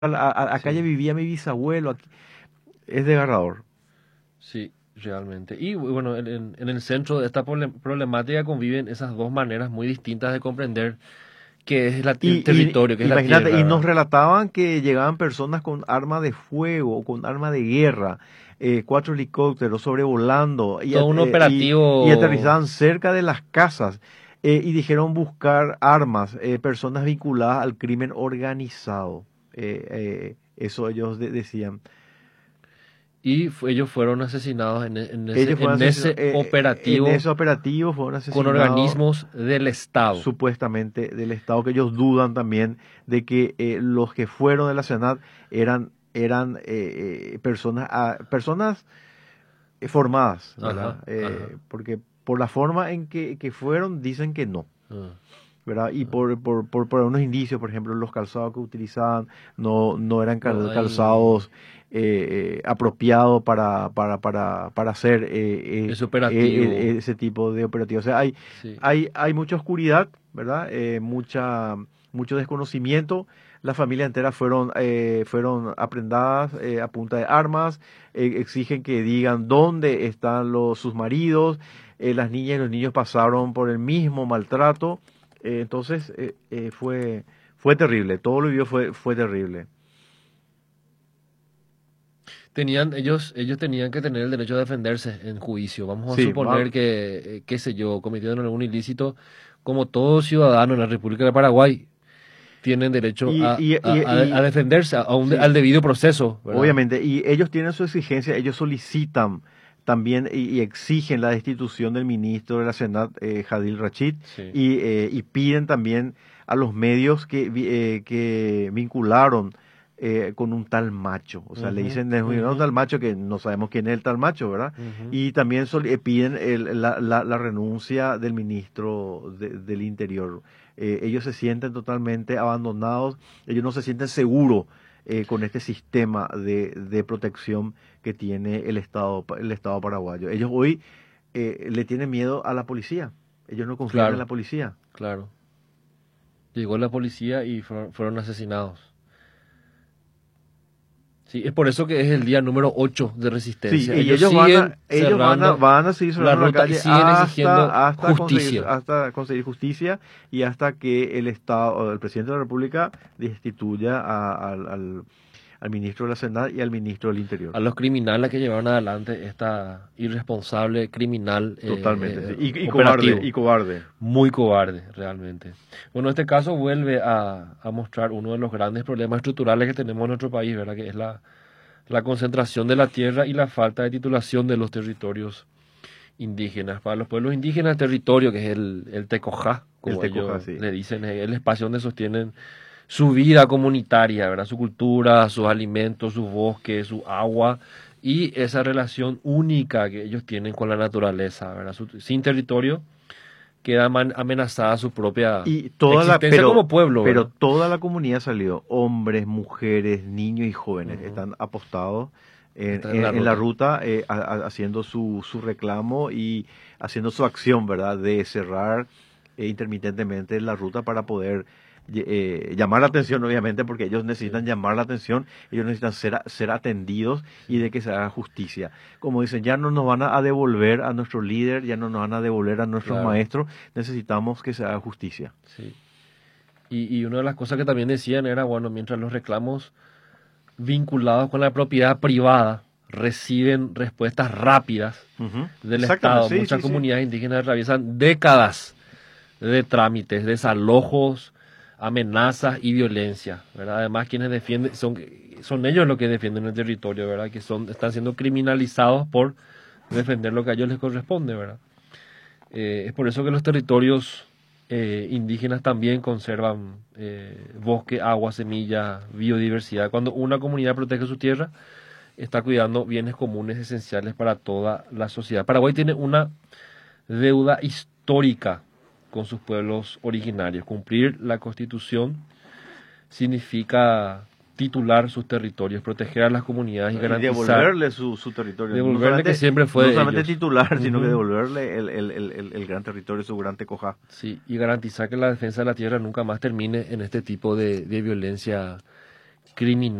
acá ya Sí, vivía mi bisabuelo, es desgarrador. sí, realmente. Y bueno, en el centro de esta problemática conviven esas dos maneras muy distintas de comprender qué es el territorio, qué es la Imagínate, tierra, y nos ¿verdad? relataban que llegaban personas con arma de fuego o con arma de guerra, 4 helicópteros sobrevolando Todo un y operativo. aterrizaban cerca de las casas y dijeron buscar armas, personas vinculadas al crimen organizado. Eso ellos decían. Y ellos fueron asesinados Ellos fueron en asesinados, ese en operativo ese operativo fueron con asesinados organismos del Estado. supuestamente del Estado, que ellos dudan también de que los que fueron de la Senat eran personas, personas formadas, ¿verdad? Ajá, ajá. Porque por la forma en que fueron, dicen que no. Ah, ¿Verdad? Y ah. por unos indicios, por ejemplo, los calzados que utilizaban no eran No hay calzados apropiados para hacer ese operativo. ese tipo de operativos. O sea, Sí. hay mucha oscuridad, ¿verdad? Mucho desconocimiento. Las familias enteras fueron aprendadas a punta de armas, exigen que digan dónde están sus maridos, las niñas y los niños pasaron por el mismo maltrato. Entonces fue terrible, todo lo vivió fue terrible. Ellos tenían que tener el derecho a defenderse en juicio. Vamos a Sí, suponer que, qué sé yo, cometieron algún ilícito, como todo ciudadano en la República de Paraguay, tienen derecho y, y, y, a y- defenderse, sí, al debido proceso, ¿verdad? obviamente, y ellos tienen su exigencia, ellos solicitan también y exigen la destitución del ministro de la Senat, Jadil Rachid, Sí. y piden también a los medios que vincularon con un tal macho. O sea, le Ujú, dicen le vincularon a un ujú, tal macho que no sabemos quién es el tal macho, ¿verdad? ujú. Y también piden la renuncia del ministro del Interior. Ellos se sienten totalmente abandonados, ellos no se sienten seguros con este sistema de protección que tiene el Estado paraguayo. Ellos hoy le tienen miedo a la policía. Ellos no confían en la Claro, policía. claro. Llegó la policía y fueron asesinados. Sí, es por eso que es el día número 8 de Sí, resistencia. y Ellos ellos van siguen a, ellos van a, cerrando van a seguir la cerrando la ruta y calle siguen exigiendo justicia. hasta conseguir justicia y hasta que el Estado, el presidente de la República destituya al ministro de la Senat y al ministro del Interior. A los criminales que llevaron adelante esta irresponsable criminal Totalmente, sí. Y cobarde, operativo. y cobarde. Muy cobarde, realmente. Bueno, este caso vuelve a mostrar uno de los grandes problemas estructurales que tenemos en nuestro país, ¿verdad? Que es la concentración de la tierra y la falta de titulación de los territorios indígenas. Para los pueblos indígenas, el territorio, que es el Tecojá, El como Tecoja, ellos sí. le dicen, es el espacio donde sostienen su vida comunitaria, ¿verdad? Su cultura, sus alimentos, sus bosques, su agua y esa relación única que ellos tienen con la naturaleza, ¿verdad? Sin territorio queda amenazada su propia Y existencia como pueblo, pero ¿verdad? toda la comunidad salió, hombres, mujeres, niños y jóvenes, Ujú. están apostados Está en la en la ruta. ruta, haciendo su reclamo y haciendo su acción, ¿verdad? De cerrar intermitentemente la ruta para poder llamar la atención, obviamente, porque ellos Sí, necesitan llamar la atención, ellos necesitan ser atendidos y sí, de que se haga justicia. Como dicen, ya no nos van a devolver a nuestro líder, ya no nos van a devolver a nuestros claro, maestros, necesitamos que se haga justicia. sí. Y una de las cosas que también decían era, bueno, mientras los reclamos vinculados con la propiedad privada reciben respuestas rápidas Ujú. del Exactamente, Estado. sí, Muchas sí, sí. comunidades indígenas atraviesan décadas de trámites, desalojos, amenazas y violencia, ¿verdad? Además, quienes defienden son ellos los que defienden el territorio, ¿verdad? Que están siendo criminalizados por defender lo que a ellos les corresponde, ¿verdad? Es por eso que los territorios indígenas también conservan bosque, agua, semilla, biodiversidad. Cuando una comunidad protege su tierra, está cuidando bienes comunes esenciales para toda la sociedad. Paraguay tiene una deuda histórica con sus pueblos originarios. Cumplir la Constitución significa titular sus territorios, proteger a las comunidades y Y garantizar, devolverle su territorio. devolverle que siempre fue No de solamente ellos. titular, sino que Ujú. devolverle el gran territorio, su gran tecoja. Sí, y garantizar que la defensa de la tierra nunca más termine en este tipo de violencia criminal.